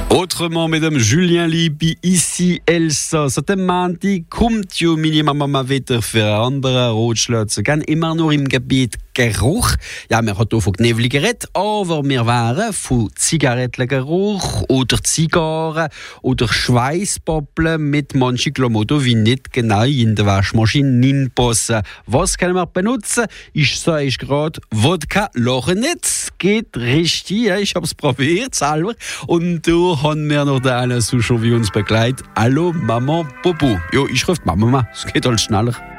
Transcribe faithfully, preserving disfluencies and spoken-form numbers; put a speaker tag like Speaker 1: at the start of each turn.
Speaker 1: Autrement, mesdames, Julien Libi, ici Elsa. So dem Montag kommt ja meine Mama wieder für andere Rotschlötze. Gern immer nur im Gebiet Geruch. Ja, wir haben hier von Gnevli geredet, aber wir wären von Zigarettengeruch oder Zigarren oder Schweißpoppeln mit manchen Klamotten, wie nicht genau in der Waschmaschine hinpassen. Was können wir benutzen? Ich sage gerade Wodka Lochenitz. Geht richtig, ja, ich habe es probiert selber. Und da haben wir noch den einen so schon wie uns begleitet. Hallo Mama Bobo. Ja, ich rufe Mama, es geht halt schneller.